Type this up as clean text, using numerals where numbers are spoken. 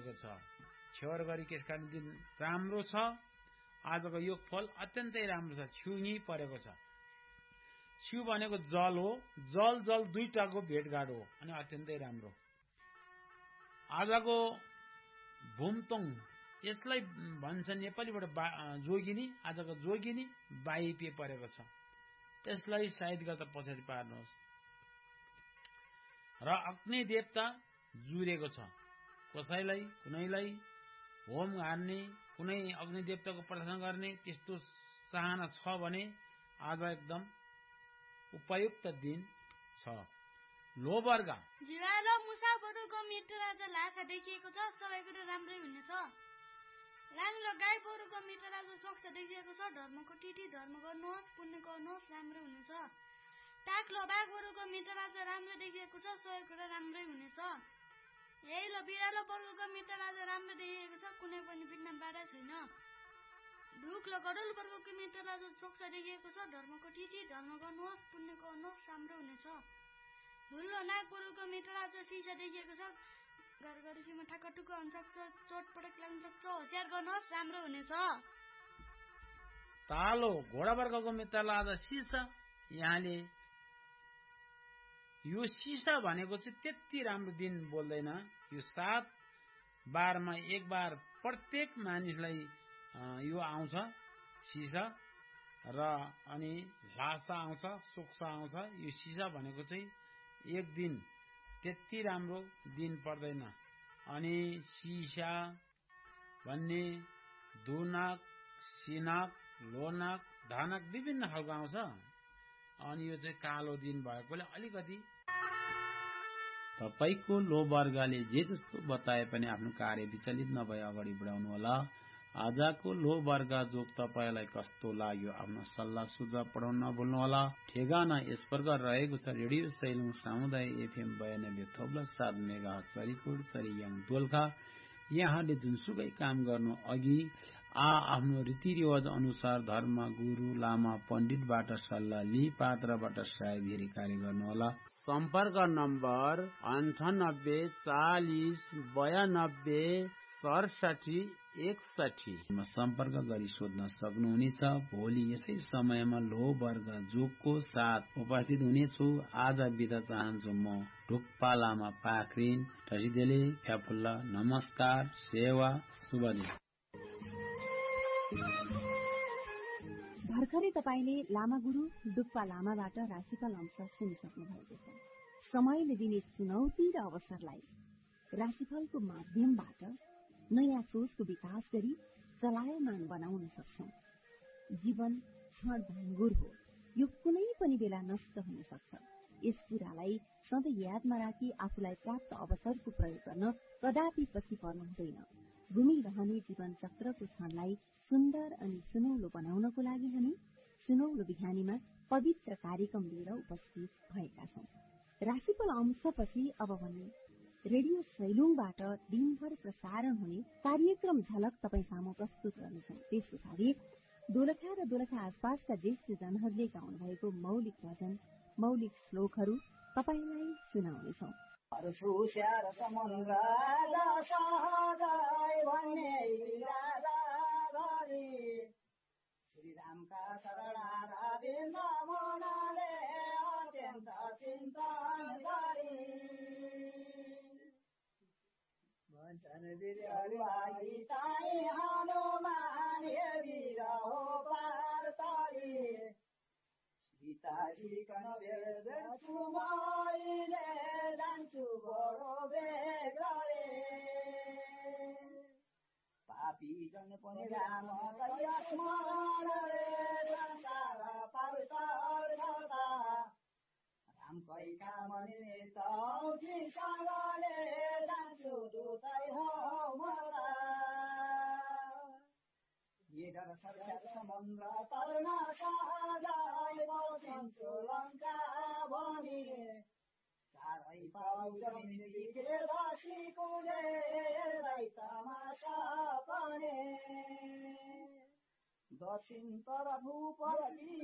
परेको छ। छेवर गरी त्यसकारण दिन राम्रो छ। आजको योगफल अत्यन्तै राम्रो छ। छ्युङी परेको छ। छ्यु भनेको जल हो। जल जल दुईटाको भेटघाट हो अनि अत्यन्तै राम्रो। आजको भुमतोङ यसलाई भन्छ नेपालीबाट जोगिनी। आजको जोगिनी बाइपे परेको छ। त्यसलाई साइड गर्दा पछाडि पार्नुहोस्। र अग्नि देवता जुरेको छ। कसैलाई कुनैलाई होम हार्ने, कुनै अग्नि देवताको प्रार्थना गर्ने त्यस्तो चाहना छ भने आज एकदम उपयुक्त दिन छ। लो वर्ग जीवाल मुसाफरको मित्रराज लाछा देखिएको छ। सबै कुरो राम्रै हुनेछ। राम्रो गाई बरुको मित्रराज सक्छ देखिएको छ। धर्मको टिटी धर्म गर्नुहोस्, पुण्य गर्नुहोस्, राम्रो हुनेछ। टाक्लो बाघ बरुको मित्रराज राम्रो देखिएको छ। सबै कुरा राम्रै हुनेछ। यही लो बिरालो वर्गको मित्रराज राम्रो देखिएको छ। कुनै पनि विघ्न बाधा छैन। ढुक्लो गरुड वर्गको मित्रराज सक्छ देखिएको छ। धर्मको टिटी धर्म गर्नुहोस्, पुण्य गर्नुहोस्, राम्रो हुनेछ। धुलो नाग बरुको मित्रराज सिसा देखिएको छ। घरघरसीमा ठक्कटुक्क हुन सक्छ। चोटपटक लाग्न सक्छ। होसियार गर्नुहोस्, राम्रो हुनेछ। तालो घोडा वर्गको मित्रलाई आज सिसा। यहाँले यो सिसा भनेको चाहिँ त्यति राम्रो दिन बोल्दैन। यो 7 बारमा एक बार प्रत्येक मानिसलाई यो आउँछ सिसा र अनि लासा आउँछ, सोक्सा आउँछ। यो सिसा भनेको चाहिँ एक दिन त्यति राम्रो दिन पर्दैन। अनि सिसा भन्ने दुनाक, सिनाक, लोनाक, धानक विभिन्न खालको आउँछ। अनि यो चाहिँ कालो दिन भएकोले अलिकति तपाईको लो वर्गले जे जस्तो बताए पनि आफ्नो कार्य विचलित नभई अगाडि बढाउनु होला। आजको लो वर्ग जोग तपाईलाई कस्तो लाग्यो आफ्नो सल्लाह सुझाव पठाउन नभुल्नुहोला। ठेगाना यस प्रकार रहेको छ। रेडियो सैलुङ सामुदायिक एफएम 92.7 मेगाहर्ज चरीकोट चरीयाङ दोलखा। यहाँले जुनसुकै काम गर्नु अघि आफ्नो रीतिरिवाज अनुसार धर्म गुरु लामा पण्डितबाट सल्लाह लिई पात्रबाट सायद कार्य गर्नुहोला। सम्पर्क नम्बर 98 40 92 67 61 सम्पर्क गरी सोध्न सक्नुहुनेछ। भोलि यसै समयमा लो वर्ग जोगको साथ उपस्थित हुनेछु। आज बिदा चाहन्छु म ढुक्पा लामा पाखरिन टसिदेले फ्याफुल्ला। नमस्कार, सेवा, शुभ दिन। भर्खरै तपाईले लामा गुरु डुक्पा लामाबाट राशिफल अंश सुनिसक्नु भएको छ। समयले दिने चुनौती र अवसरलाई राशिफलको माध्यमबाट नयाँ सोचको विकास गरी चलायमान बनाउन सक्छौं। जीवन क्षणभङ्गुर हो। यो कुनै पनि बेला नष्ट हुन सक्छ। यस कुरालाई सधैँ यादमा राखी आफूलाई प्राप्त अवसरको प्रयोग गर्न कदापि पछि पर्नु हुँदैन। घुमिरहने जीवन चक्रको क्षणलाई सुन्दर अनि सुनौलो बनाउनको लागि हामी सुनौलो बिहानीमा पवित्र कार्यक्रम लिएर उपस्थित भएका छौं। राशिफल अंशपछि अब भने रेडियो सैलुङबाट दिनभर प्रसारण हुने कार्यक्रम झलक तपाई सामु प्रस्तुत गर्नेछौं। त्यस पछाडि दोलखा र दोलखा आसपासका ज्येष्ठ जनहरूले गाउनु भएको मौलिक भजन, मौलिक श्लोकहरू तपाईलाई सुनाउनेछौं। श्रीरामका शरणारा वृन्दावनले अत्यन्त चिन्तन गरी भन्छन् वीरहरि ताई हनुमान वीर हो पार्तरी सीताजी कन भेट्छु मैले जान्छु बडो बेग गरे पापी जन पनि राम स्मरणले संसार पाल्तर गर्दा राम कैका मने चौकी सँगले जान्छु दुतै हो मरा ये डर सरकार समुद्र तर्न सहजै बसिन्छु लङ्का भनी चारै पाउ जमिन बिग्रेपछि कुलेरै तमासा पनि दक्षिण तर्फ